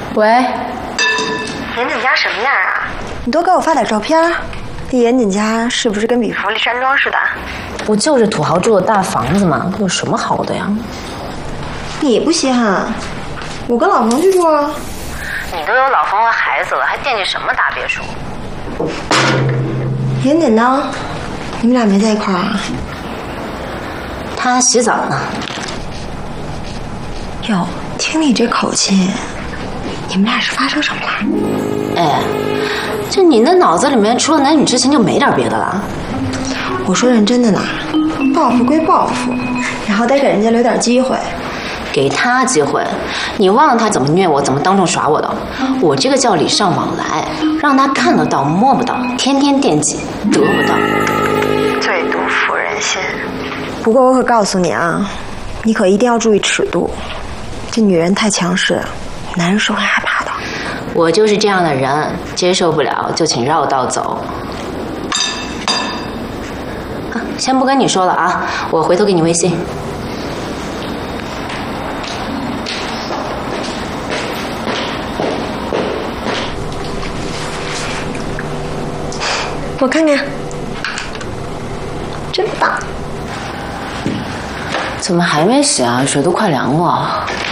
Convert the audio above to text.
喂， 严谨家什么样啊？ 你多给我发点照片。这严谨家是不是跟比弗利山庄似的？ 不就是土豪住的大房子吗？有什么好的呀？ 你不稀罕？我跟老冯去住啊。 你都有老冯和孩子了，还惦记什么大别墅？ 严谨呢？你们俩没在一块儿啊？ 他洗澡呢。 哟，听你这口气，你们俩是发生什么了？ 哎，这你那脑子里面除了男女之情就没点别的了？ 我说认真的呢，报复归报复，然后得给人家留点机会。 给他机会，你忘了他怎么虐我，怎么当众耍我的？我这个叫礼尚往来，让他看得到摸不到，天天惦记得不到， 最毒妇人心。 不过我可告诉你啊，你可一定要注意尺度，这女人太强势，男人是会害怕的。 我就是这样的人，接受不了就请绕道走。先不跟你说了啊，我回头给你微信。 我看看，真棒！ 怎么还没洗啊？水都快凉了。